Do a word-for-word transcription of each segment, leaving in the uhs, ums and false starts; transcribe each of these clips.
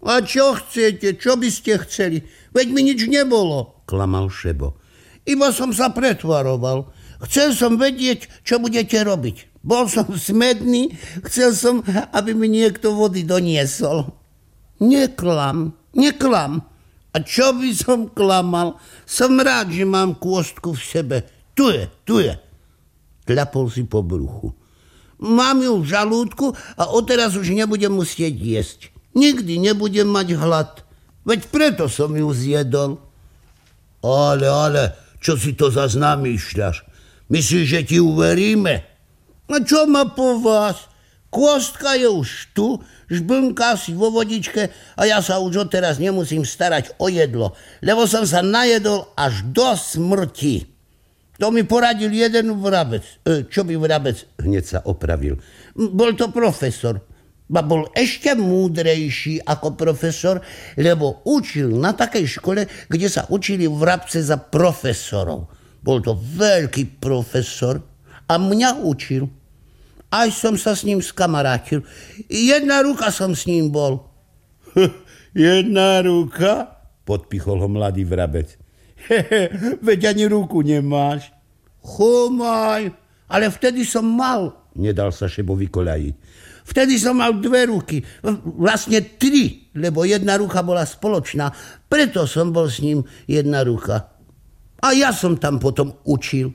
A čo chcete? Čo by ste chceli? Veď mi nič nebolo, klamal Šebo. Iba som sa pretvaroval. Chcel som vedieť, čo budete robiť. Bol som smedný, chcel som, aby mi niekto vody doniesol. Neklam, neklam. A čo by som klamal? Som rád, že mám kôstku v sebe. Tu je, tu je. Tľapol si po bruchu. Mám ju v žalúdku a odteraz už nebudem musieť jesť. Nikdy nebudem mať hlad. Veď preto som ju zjedol. Ale, ale, čo si to zas namýšľaš? Myslíš, že ti uveríme? A čo ma po vás? Kôstka je už tu, žblnká si vo vodičke a ja sa už odteraz nemusím starať o jedlo, lebo som sa najedol až do smrti. To mi poradil jeden vrabec. E, čo by vrabec? Hneď sa opravil. Bol to profesor. Ba bol ešte múdrejší ako profesor, lebo učil na takej škole, kde sa učili vrabce za profesorov. Bol to veľký profesor a mňa učil. Aj som sa s ním skamarátil. Jedna ruka som s ním bol. Jedna ruka? Podpichol ho mladý vrabec. Hehe, veď ani ruku nemáš. Chumaj, ale vtedy som mal. Nedal sa Šebovi koľajiť. Vtedy som mal dve ruky, vlastne tri, lebo jedna ruka bola spoločná. Preto som bol s ním jedna ruka. A ja som tam potom učil.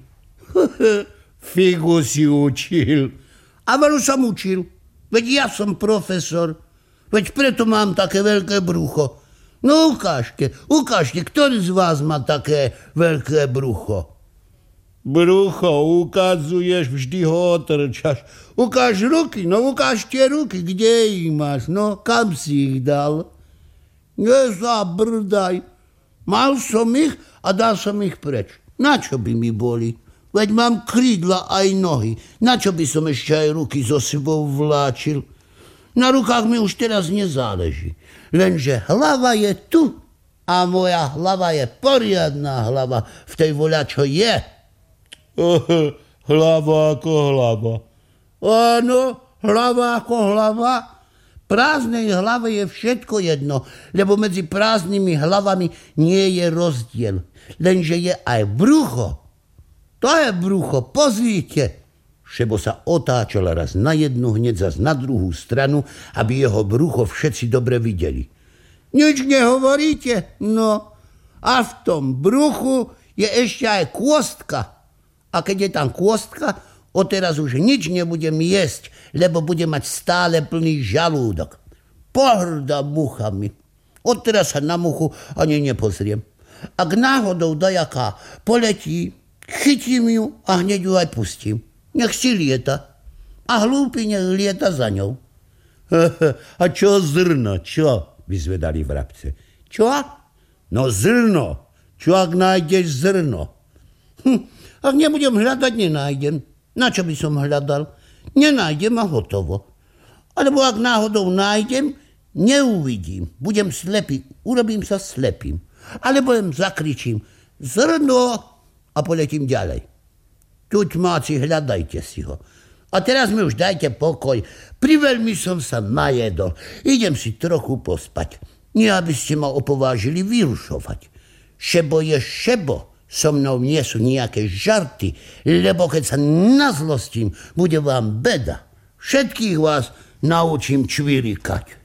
Figu si učil. A veru som učil. Veď ja som profesor. Veď preto mám také veľké brucho. No ukážte, ukážte, ktorý z vás má také veľké brucho? Brucho ukazuješ, vždy ho otrčaš. Ukáž ruky, no ukážte ruky, kde ich máš, no kam si ich dal? Nezabrdaj. Mal som ich a dal som ich preč. Na čo by mi boli? Veď mám krídla aj nohy. Na čo by som ešte aj ruky so sebou vláčil? Na rukách mi už teraz nezáleží. Lenže hlava je tu a moja hlava je poriadna hlava v tej voľa, čo je. Hlava ako hlava. Áno, hlava ako hlava. Prázdnej hlave je všetko jedno, lebo medzi prázdnymi hlavami nie je rozdiel. Lenže je aj brucho. To je brucho, pozrite. Šebo sa otáčal raz na jednu, hneď zas na druhú stranu, aby jeho brucho všetci dobre videli. Nič nehovoríte? No, a v tom bruchu je ešte aj kôstka. A keď je tam kôstka, odteraz už nič nebudem jesť, lebo budem mať stále plný žalúdok. Pohrdám muchami. Odteraz sa na muchu ani nepozriem. Ak náhodou dajaká poletí, chytím ju a hneď ju aj pustím. Nech si lieta. A hlúpy nech lieta za ňou. A čo zrno, čo? Vyzvedali vrabce. Čo? No zrno. Čo ak nájdeš zrno? Hm, ak nebudem hľadať, nenájdem. Na čo by som hľadal? Nenájdem a hotovo. Alebo ak náhodou nájdem, neuvidím. Budem slepý. Urobím sa slepým. Alebo len zakričím zrno a poletím ďalej. Tuťmáci, hľadajte si ho. A teraz mi už dajte pokoj. Priveľmi som sa najedol. Idem si trochu pospať. Nie, aby ste ma opovážili vyrušovať. Šebo je Šebo. So mnou nie sú nejaké žarty, lebo keď sa nazlostím, bude vám beda. Všetkých vás naučím čvirikať.